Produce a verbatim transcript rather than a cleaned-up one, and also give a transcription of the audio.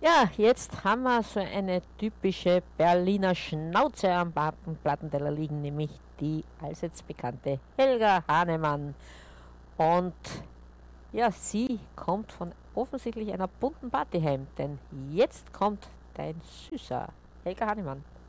Ja, jetzt haben wir so eine typische Berliner Schnauze am Ba- Plattenteller liegen, nämlich die allseits bekannte Helga Hahnemann. Und ja, sie kommt von offensichtlich einer bunten Party heim, denn jetzt kommt dein Süßer, Helga Hahnemann.